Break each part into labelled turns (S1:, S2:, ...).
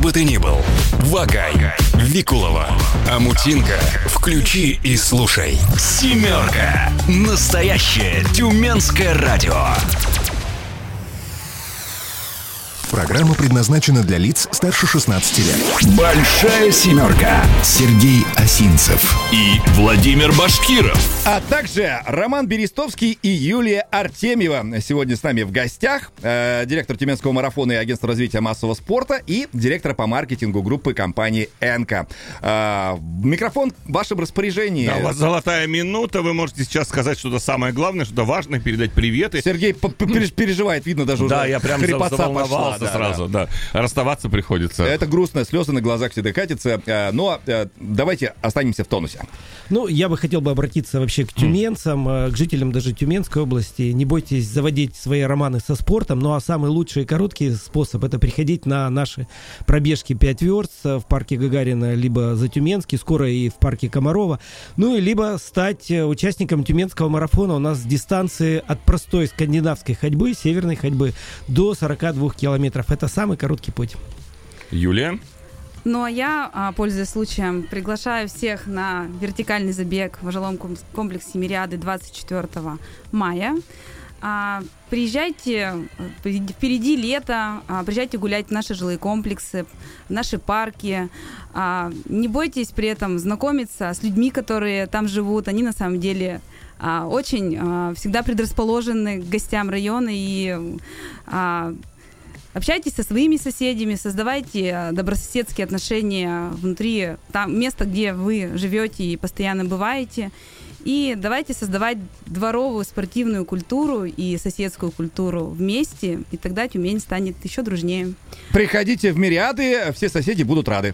S1: бы ты ни был, Вагай, Викулова, Амутинка, включи и слушай. «Семерка». Настоящее тюменское радио.
S2: Программа предназначена для лиц старше 16 лет.
S1: Большая семерка. Сергей Осинцев и Владимир Башкиров.
S3: А также Роман Берестовский и Юлия Артемьева сегодня с нами в гостях. Директор Тюменского марафона и агентства развития массового спорта и директор по маркетингу группы компании «Энка». Микрофон в вашем распоряжении.
S4: Да, у вас золотая минута. Вы можете сейчас сказать что-то самое главное, что-то важное, передать приветы.
S3: Сергей переживает, видно даже уже.
S4: Да, я прям
S3: заволновался
S4: сразу, да. Расставаться приходится.
S3: Это грустно, слезы на глазах всегда катятся. Но давайте останемся в тонусе.
S5: Ну, я бы хотел обратиться вообще к тюменцам, к жителям даже Тюменской области. Не бойтесь заводить свои романы со спортом. Ну, а самый лучший и короткий способ — это приходить на наши пробежки 5 верст в парке Гагарина, либо Затюменский, скоро и в парке Комарова. Ну, и либо стать участником Тюменского марафона. У нас дистанции от простой скандинавской ходьбы, северной ходьбы, до 42 километров. Это самый короткий путь.
S4: Юлия?
S6: Ну, а я, пользуясь случаем, приглашаю всех на вертикальный забег в жилом комплексе «Мириады» 24 мая. Приезжайте, впереди лето, приезжайте гулять в наши жилые комплексы, в наши парки. Не бойтесь при этом знакомиться с людьми, которые там живут. Они на самом деле очень всегда предрасположены к гостям района и общайтесь со своими соседями, создавайте добрососедские отношения внутри места, где вы живете и постоянно бываете. И давайте создавать дворовую спортивную культуру и соседскую культуру вместе, и тогда Тюмень станет еще дружнее.
S3: Приходите в «Мириады», все соседи будут рады.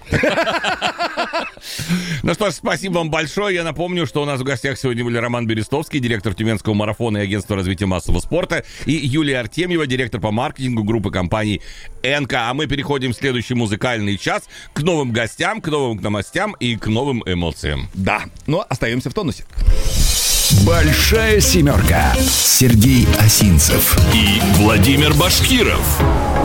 S4: Ну что ж, спасибо вам большое. Я напомню, что у нас в гостях сегодня были Роман Берестовский, директор Тюменского марафона и агентства развития массового спорта, и Юлия Артемьева, директор по маркетингу группы компании «Энка». А мы переходим в следующий музыкальный час к новым гостям, к новым новостям и к новым эмоциям.
S3: Да, но остаемся в тонусе.
S1: Большая семерка. Сергей Осинцев и Владимир Башкиров.